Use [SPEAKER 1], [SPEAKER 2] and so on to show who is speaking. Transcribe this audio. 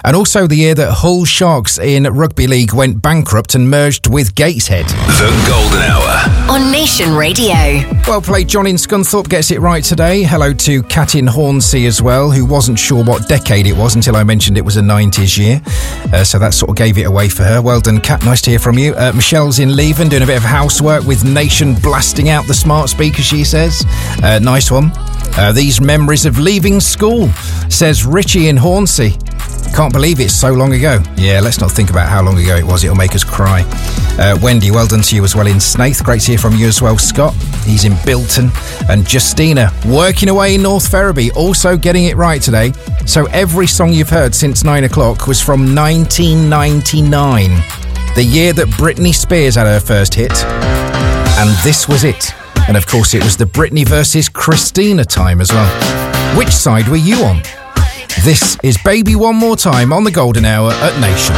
[SPEAKER 1] And also the year that Hull Sharks in Rugby League went bankrupt and merged with Gateshead.
[SPEAKER 2] The Golden Hour
[SPEAKER 3] on Nation Radio.
[SPEAKER 1] Well played, John in Scunthorpe gets it right today. Hello to Kat in Hornsey as well, who wasn't sure what decade it was until I mentioned it was a 90s year. So that sort of gave it away for her. Well done, Kat. Nice to hear from you. Michelle's in Leven doing a bit of housework with Nation blasting out the smart speaker, she says. Nice one. These memories of leaving school, says Richie in Hornsey. Can't believe it's so long ago. Yeah, let's not think about how long ago it was. It'll make us cry. Wendy, well done to you as well in Snaith. Great to hear from you as well, Scott. He's in Bilton. And Justina, working away in North Ferriby, also getting it right today. So every song you've heard since 9 o'clock was from 1999, the year that Britney Spears had her first hit. And this was it. And of course, it was the Britney versus Christina time as well. Which side were you on? This is Baby One More Time on the Golden Hour at Nation.